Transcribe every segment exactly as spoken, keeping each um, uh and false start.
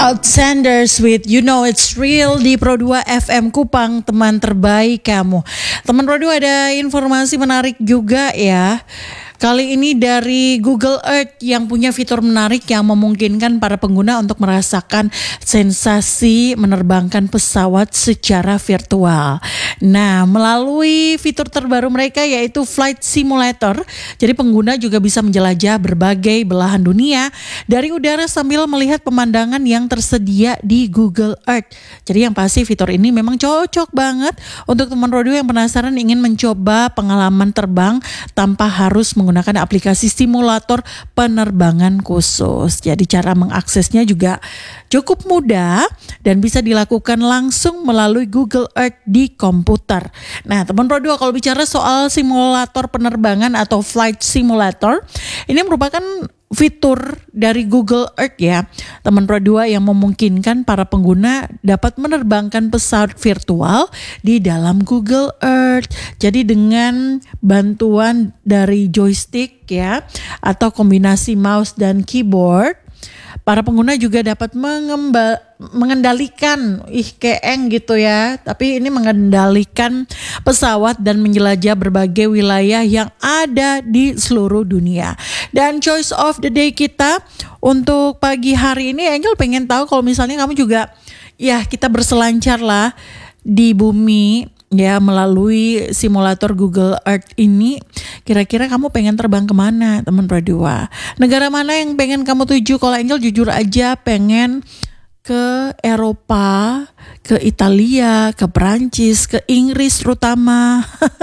Outstanders with You Know It's Real di Pro dua F M Kupang, teman terbaik kamu. Teman Pro dua, ada informasi menarik juga ya. Kali ini dari Google Earth yang punya fitur menarik yang memungkinkan para pengguna untuk merasakan sensasi menerbangkan pesawat secara virtual. Nah, melalui fitur terbaru mereka yaitu Flight Simulator, jadi pengguna juga bisa menjelajah berbagai belahan dunia dari udara sambil melihat pemandangan yang tersedia di Google Earth. Jadi yang pasti fitur ini memang cocok banget untuk teman rodeo yang penasaran ingin mencoba pengalaman terbang tanpa harus menggunakan menggunakan aplikasi simulator penerbangan khusus. Jadi cara mengaksesnya juga cukup mudah dan bisa dilakukan langsung melalui Google Earth di komputer. Nah, teman Pro dua, kalau bicara soal simulator penerbangan atau flight simulator, ini merupakan fitur dari Google Earth ya, teman Pro dua, yang memungkinkan para pengguna dapat menerbangkan pesawat virtual di dalam Google Earth. Jadi dengan bantuan dari joystick ya, atau kombinasi mouse dan keyboard, para pengguna juga dapat mengemba, mengendalikan, ih keeng gitu ya, tapi ini mengendalikan pesawat dan menjelajah berbagai wilayah yang ada di seluruh dunia. Dan choice of the day kita untuk pagi hari ini, Angel pengen tahu kalau misalnya kamu juga, ya kita berselancar lah di bumi ya melalui simulator Google Earth ini, kira-kira kamu pengen terbang kemana teman Pro dua? Negara mana yang pengen kamu tuju? Kalau Angel jujur aja pengen ke Eropa, ke Italia, ke Perancis, ke Inggris terutama.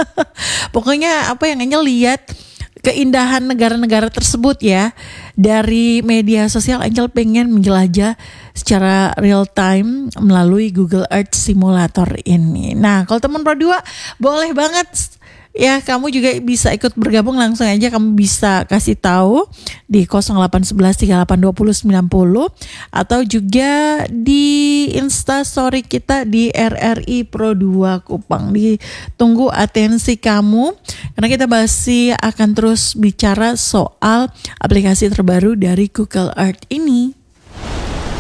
Pokoknya apa yang Angel lihat keindahan negara-negara tersebut ya, dari media sosial, Angel pengen menjelajah secara real time melalui Google Earth Simulator ini. Nah, kalau teman Pro dua boleh banget ya, kamu juga bisa ikut bergabung, langsung aja kamu bisa kasih tahu di nol delapan satu satu tiga delapan dua nol sembilan nol atau juga di Instastory kita di R R I Pro dua Kupang. Ditunggu atensi kamu karena kita masih akan terus bicara soal aplikasi terbaru dari Google Earth ini.